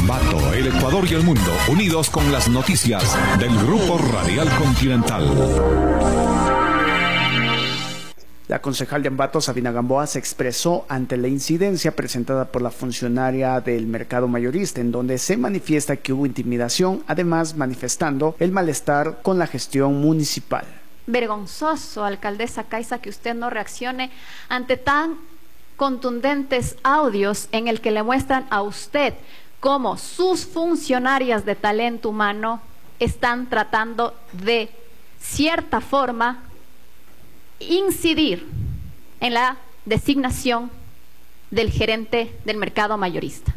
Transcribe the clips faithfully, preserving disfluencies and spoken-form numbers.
Ambato, el Ecuador y el mundo, unidos con las noticias del Grupo Radial Continental. La concejal de Ambato, Sabina Gamboa, se expresó ante la incidencia presentada por la funcionaria del mercado mayorista, en donde se manifiesta que hubo intimidación, además manifestando el malestar con la gestión municipal. Vergonzoso, alcaldesa Caiza, que usted no reaccione ante tan contundentes audios en el que le muestran a usted cómo sus funcionarias de talento humano están tratando de cierta forma incidir en la designación del gerente del mercado mayorista.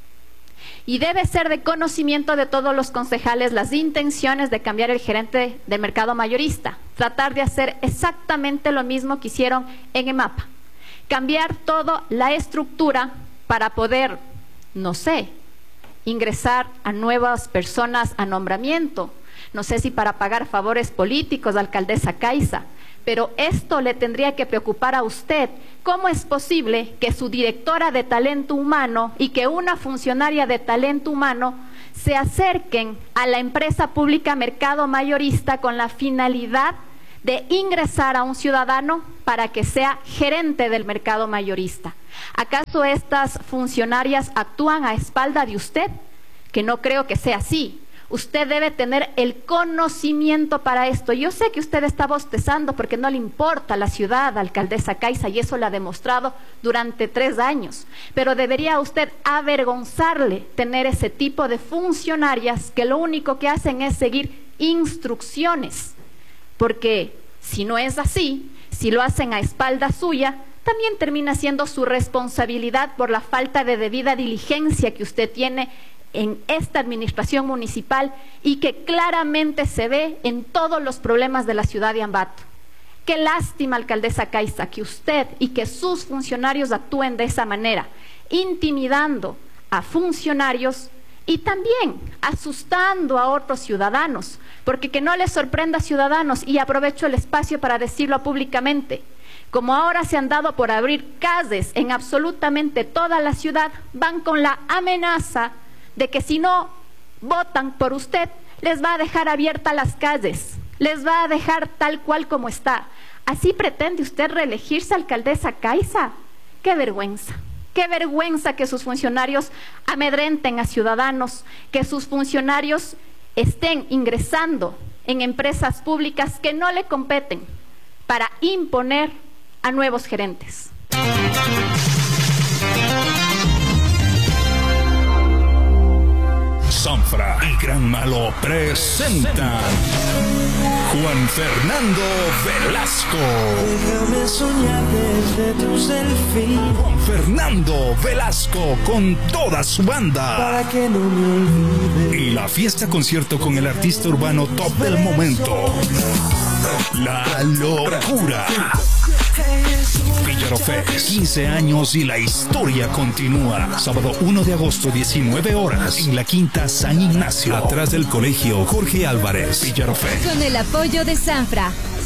Y debe ser de conocimiento de todos los concejales las intenciones de cambiar el gerente del mercado mayorista, tratar de hacer exactamente lo mismo que hicieron en EMAPA, cambiar toda la estructura para poder, no sé, ingresar a nuevas personas a nombramiento, no sé si para pagar favores políticos, alcaldesa Caiza, pero esto le tendría que preocupar a usted. ¿Cómo es posible que su directora de talento humano y que una funcionaria de talento humano se acerquen a la empresa pública mercado mayorista con la finalidad de ingresar a un ciudadano para que sea gerente del mercado mayorista? ¿Acaso estas funcionarias actúan a espalda de usted? Que no creo que sea así. Usted debe tener el conocimiento para esto. Yo sé que usted está bostezando porque no le importa la ciudad, alcaldesa Caiza, y eso lo ha demostrado durante tres años. Pero debería usted avergonzarle tener ese tipo de funcionarias que lo único que hacen es seguir instrucciones. Porque si no es así, si lo hacen a espalda suya, también termina siendo su responsabilidad por la falta de debida diligencia que usted tiene en esta administración municipal y que claramente se ve en todos los problemas de la ciudad de Ambato. Qué lástima, alcaldesa Caiza, que usted y que sus funcionarios actúen de esa manera, intimidando a funcionarios y también asustando a otros ciudadanos, porque que no les sorprenda, ciudadanos, y aprovecho el espacio para decirlo públicamente, como ahora se han dado por abrir calles en absolutamente toda la ciudad, van con la amenaza de que si no votan por usted, les va a dejar abiertas las calles, les va a dejar tal cual como está. ¿Así pretende usted reelegirse, alcaldesa Caiza? ¡Qué vergüenza! ¡Qué vergüenza que sus funcionarios amedrenten a ciudadanos, que sus funcionarios estén ingresando en empresas públicas que no le competen para imponer a nuevos gerentes! Sanfra y Gran Malo presentan Juan Fernando Velasco. Déjame soñar desde tu selfie. Juan Fernando Velasco con toda su banda. Para que no me olvide. Y la fiesta concierto con el artista urbano top del momento, La Locura. Villaro Fest, quince años y la historia continúa. Sábado uno de agosto, diecinueve horas, en la Quinta San Ignacio, atrás del Colegio Jorge Álvarez. Villaro Fest. Con el apoyo de Sanfra.